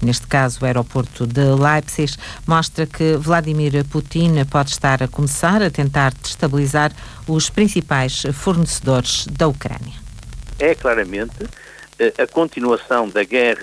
neste caso o aeroporto de Leipzig, mostra que Vladimir Putin pode estar a começar a tentar destabilizar os principais fornecedores da Ucrânia. É claramente a continuação da guerra